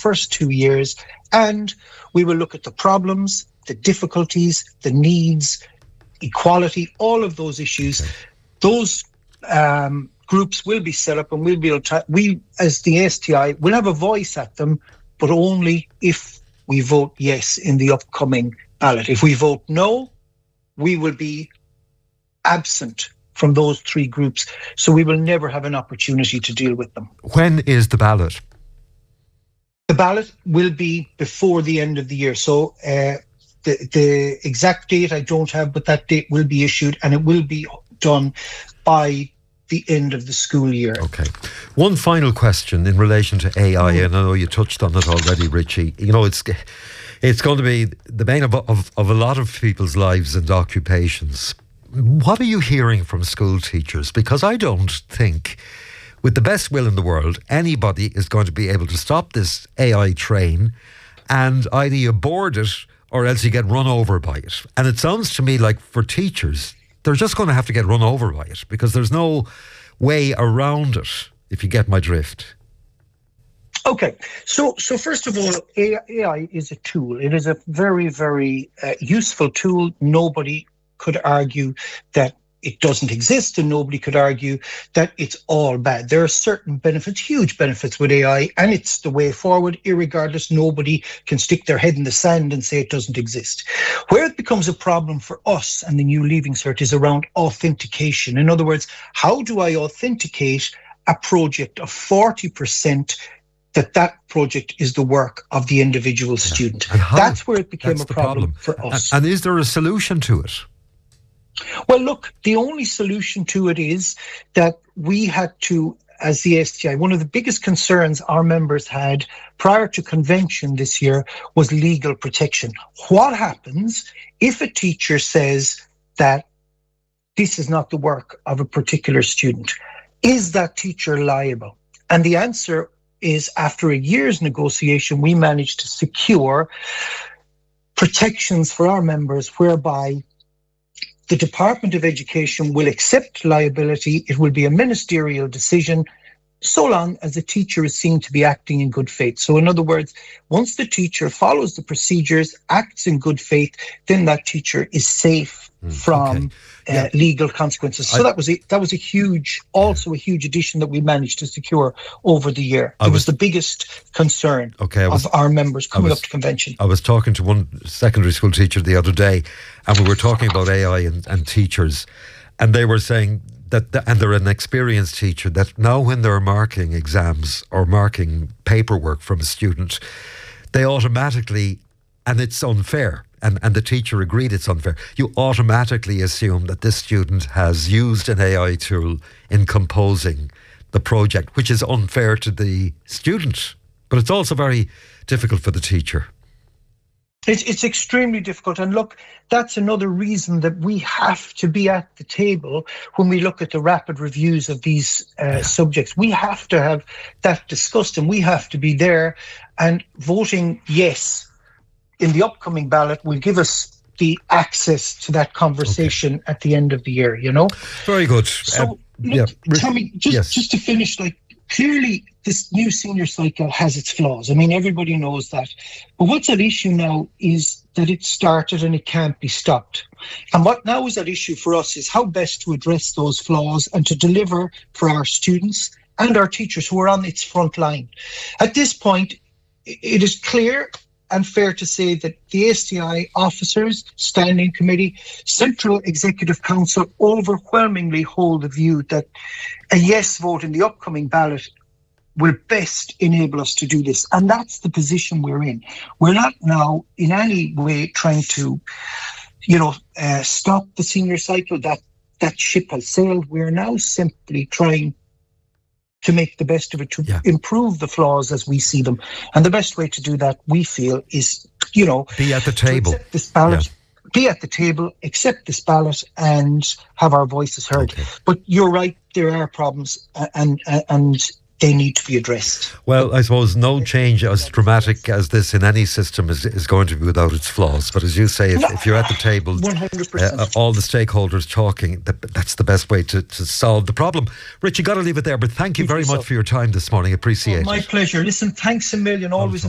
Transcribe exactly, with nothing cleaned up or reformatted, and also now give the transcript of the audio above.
first two years, and we will look at the problems, the difficulties, the needs, equality, all of those issues. Okay. Those um, groups will be set up, and we'll be able to, we, as the S T I, will have a voice at them, but only if we vote yes in the upcoming ballot. If we vote no, we will be absent from those three groups, so we will never have an opportunity to deal with them. When is the ballot? The ballot will be before the end of the year. So uh, the, the exact date I don't have, but that date will be issued, and it will be done by the end of the school year. Okay. One final question in relation to A I, and I know you touched on it already, Richie. You know, it's it's going to be the bane of, of, of a lot of people's lives and occupations. What are you hearing from school teachers? Because I don't think, with the best will in the world, anybody is going to be able to stop this A I train, and either you board it or else you get run over by it. And it sounds to me like for teachers, they're just going to have to get run over by it, because there's no way around it, if you get my drift. Okay, so so first of all, A I is a tool. It is a very, very uh, useful tool. Nobody could argue that it doesn't exist, and nobody could argue that it's all bad. There are certain benefits, huge benefits with A I, and it's the way forward. Irregardless, nobody can stick their head in the sand and say it doesn't exist. Where it becomes a problem for us and the new Leaving Cert is around authentication. In other words, how do I authenticate a project of forty percent that that project is the work of the individual yeah. student? How, That's where it became a problem, problem for us. And is there a solution to it? Well, look, the only solution to it is that we had to, as the S T I, one of the biggest concerns our members had prior to convention this year was legal protection. What happens if a teacher says that this is not the work of a particular student? Is that teacher liable? And the answer is, after a year's negotiation, we managed to secure protections for our members whereby the Department of Education will accept liability. It will be a ministerial decision, so long as the teacher is seen to be acting in good faith. So in other words, once the teacher follows the procedures, acts in good faith, then that teacher is safe mm, from okay. uh, yeah. legal consequences. So I, that was a, that was a huge, also a huge addition that we managed to secure over the year. I it was, was the biggest concern okay, was, of our members coming was, up to convention. I was talking to one secondary school teacher the other day, and we were talking about A I and, and teachers, and they were saying that, the, and they're an experienced teacher, that now when they're marking exams or marking paperwork from a student, they automatically, and it's unfair, and, and the teacher agreed it's unfair, you automatically assume that this student has used an A I tool in composing the project, which is unfair to the student, but it's also very difficult for the teacher. It's, it's extremely difficult. And look, that's another reason that we have to be at the table when we look at the rapid reviews of these uh, yeah. subjects. We have to have that discussed, and we have to be there. And voting yes in the upcoming ballot will give us the access to that conversation okay. at the end of the year, you know? Very good. So, um, look, yeah. Tommy, just, yes. just to finish, like, clearly, this new senior cycle has its flaws. I mean, everybody knows that. But what's at issue now is that it started and it can't be stopped. And what now is at issue for us is how best to address those flaws and to deliver for our students and our teachers who are on its front line. At this point, it is clear and fair to say that the S T I officers, Standing Committee, Central Executive Council overwhelmingly hold the view that a yes vote in the upcoming ballot will best enable us to do this. And that's the position we're in. We're not now in any way trying to, you know, uh, stop the senior cycle. That, that ship has sailed. We're now simply trying to make the best of it, to yeah. improve the flaws as we see them. And the best way to do that, we feel, is, you know, be at the table. This ballot, yeah. Be at the table, accept this ballot, and have our voices heard. Okay. But you're right, there are problems, and and, and they need to be addressed. Well, I suppose no change as dramatic as this in any system is, is going to be without its flaws. But as you say, if, if you're at the table, one hundred percent. Uh, all the stakeholders talking, that, that's the best way to, to solve the problem. Rich, you got to leave it there, but thank you very much for your time this morning. Appreciate it. My pleasure. Listen, thanks a million. Always